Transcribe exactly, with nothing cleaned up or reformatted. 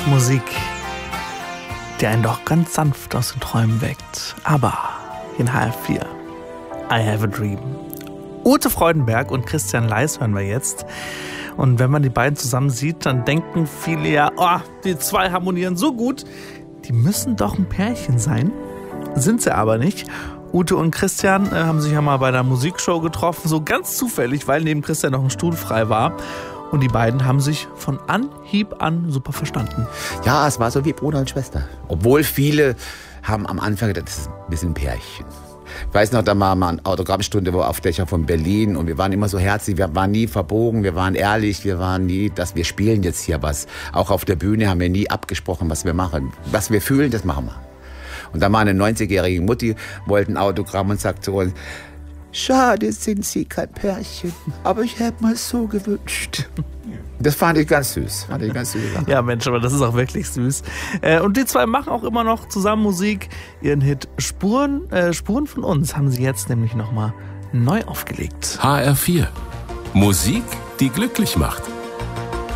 Musik, die einen doch ganz sanft aus den Träumen weckt. Aber in H F vier, I Have a Dream. Ute Freudenberg und Christian Leis hören wir jetzt. Und wenn man die beiden zusammen sieht, dann denken viele ja, oh, die zwei harmonieren so gut. Die müssen doch ein Pärchen sein. Sind sie aber nicht. Ute und Christian äh, haben sich ja mal bei der Musikshow getroffen, so ganz zufällig, weil neben Christian noch ein Stuhl frei war. Und die beiden haben sich von Anhieb an super verstanden. Ja, es war so wie Bruder und Schwester. Obwohl viele haben am Anfang gedacht, das ist ein bisschen ein Pärchen. Ich weiß noch, da war mal eine Autogrammstunde auf Dächer von Berlin und wir waren immer so herzlich, wir waren nie verbogen, wir waren ehrlich, wir waren nie, dass wir spielen jetzt hier was. Auch auf der Bühne haben wir nie abgesprochen, was wir machen. Was wir fühlen, das machen wir. Und da mal eine neunzigjährige Mutti wollte ein Autogramm und sagte zu uns, schade sind Sie kein Pärchen, aber ich hätte mir so gewünscht. Das fand ich ganz süß. Fand ich ganz süß. Ja, Mensch, aber das ist auch wirklich süß. Und die zwei machen auch immer noch zusammen Musik. Ihren Hit Spuren, äh, Spuren von uns haben sie jetzt nämlich nochmal neu aufgelegt. H R vier. Musik, die glücklich macht.